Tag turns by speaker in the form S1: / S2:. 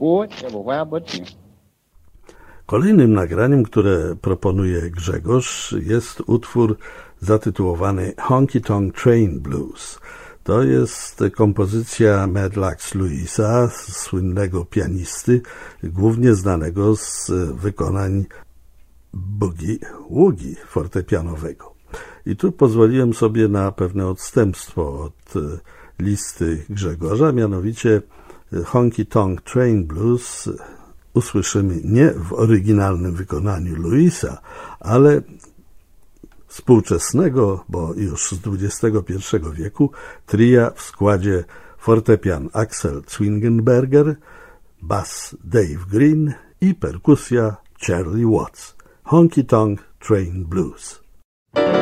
S1: board everywhere but you.
S2: Kolejnym nagraniem, które proponuje Grzegorz, jest utwór zatytułowany Honky Tonk Train Blues. To jest kompozycja Madlax Lewisa, słynnego pianisty, głównie znanego z wykonań boogie-woogie fortepianowego. I tu pozwoliłem sobie na pewne odstępstwo od listy Grzegorza, mianowicie Honky Tonk Train Blues usłyszymy nie w oryginalnym wykonaniu Lewisa, ale współczesnego, bo już z XXI wieku, tria w składzie fortepian Axel Zwingenberger, bas Dave Green i perkusja Charlie Watts. Honky Tonk Train Blues.